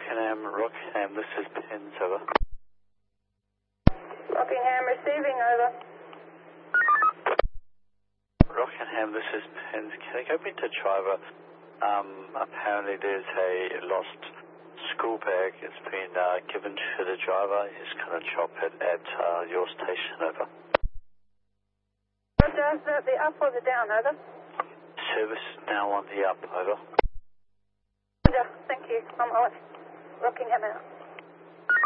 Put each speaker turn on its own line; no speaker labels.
Rockingham, this is Pins, over.
Rockingham receiving, over.
Rockingham, this is Pins. Can you go into driver? Apparently there's a lost school bag. It's been given to the driver. He's going to drop it at your station, over.
Does the up or the down, over?
Service now on the up, over.
Thank you. I'm on. Rockingham out.